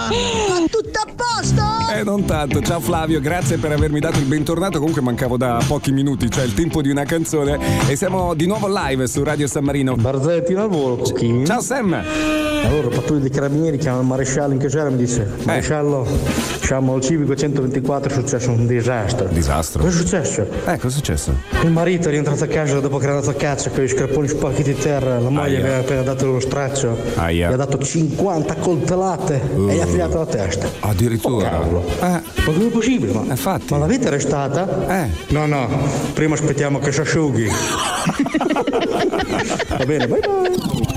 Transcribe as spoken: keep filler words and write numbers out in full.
Ma tutto a posto? Eh, non tanto. Ciao Flavio, grazie per avermi dato il bentornato. Comunque mancavo da pochi minuti, cioè il tempo di una canzone. E siamo di nuovo live su Radio San Marino. Barzetti al volo, Cocchini. Ciao Sam. Allora, il pattuglia dei carabinieri chiama il maresciallo in casera e mi dice: maresciallo, siamo al civico centoventiquattro, è successo un disastro. Disastro? Cosa è successo? Eh, cosa è successo? Il marito è rientrato a casa dopo che era andato a caccia con gli scarponi sporchi di terra. La moglie Aia. aveva appena dato lo straccio. Aia. Gli ha dato cinquanta coltellate Uh. e gli ha tagliato la testa. Addirittura. Oh, cavolo. Eh. Ma come è possibile? Ma, Infatti. ma l'avete arrestata? Eh. No, no, prima aspettiamo che si asciughi. Va bene, bye bye.